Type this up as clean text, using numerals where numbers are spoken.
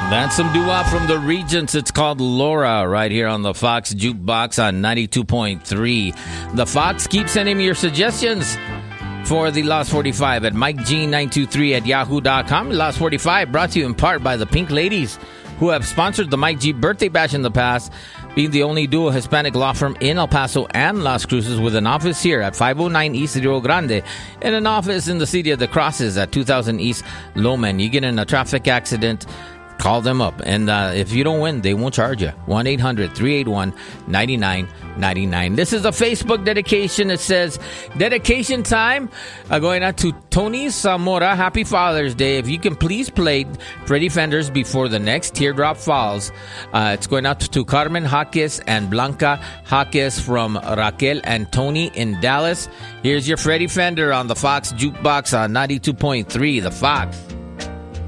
That's some doo-wop from the Regents. It's called Laura right here on the Fox Jukebox on 92.3. The Fox, keep sending me your suggestions for the Lost 45 at MikeG923 at yahoo.com. Lost 45 brought to you in part by the Pink Ladies, who have sponsored the Mike G birthday bash in the past, being the only duo Hispanic law firm in El Paso and Las Cruces, with an office here at 509 East Rio Grande and an office in the City of the Crosses at 2000 East Loman. You get in a traffic accident, call them up. And if you don't win, they won't charge you. 1-800-381-9999. This is a Facebook dedication. It says, dedication time going out to Tony Zamora. Happy Father's Day. If you can please play Freddie Fender's Before the Next Teardrop Falls. It's going out to Carmen Jaques and Blanca Jaques from Raquel and Tony in Dallas. Here's your Freddie Fender on the Fox Jukebox on 92.3. The Fox.